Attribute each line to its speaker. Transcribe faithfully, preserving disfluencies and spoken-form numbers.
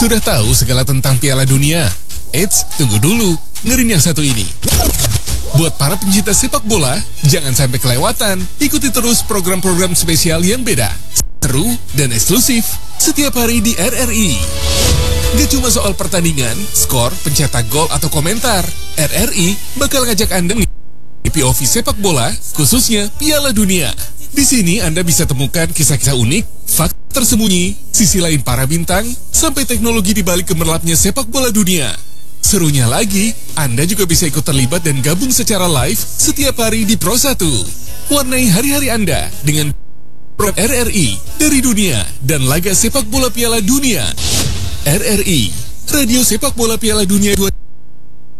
Speaker 1: Sudah tahu segala tentang Piala Dunia? Eits, tunggu dulu, ngerin yang satu ini. Buat para pencinta sepak bola, jangan sampai kelewatan. Ikuti terus program-program spesial yang beda, seru, dan eksklusif setiap hari di R R I. Gak cuma soal pertandingan, skor, pencetak gol, atau komentar. R R I bakal ngajak Anda di P O V sepak bola, khususnya Piala Dunia. Di sini Anda bisa temukan kisah-kisah unik, fakta tersembunyi, sisi lain para bintang, sampai teknologi di balik gemerlapnya sepak bola dunia. Serunya lagi, Anda juga bisa ikut terlibat dan gabung secara live setiap hari di Pro satu. Warnai hari-hari Anda dengan program R R I dari dunia dan laga sepak bola Piala Dunia. R R I, Radio Sepak Bola Piala Dunia dua